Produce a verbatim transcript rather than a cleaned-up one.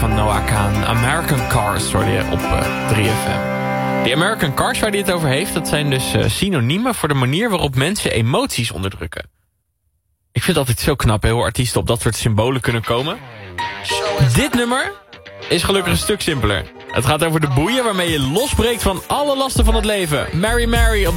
van Noah Kahan. American Cars hoorde je op uh, drie F M. Die American Cars waar hij het over heeft... dat zijn dus uh, synoniemen voor de manier waarop mensen emoties onderdrukken. Ik vind het altijd zo knap hè, hoe artiesten op dat soort symbolen kunnen komen. Dit nummer is gelukkig een stuk simpeler. Het gaat over de boeien waarmee je losbreekt van alle lasten van het leven. Mary Mary op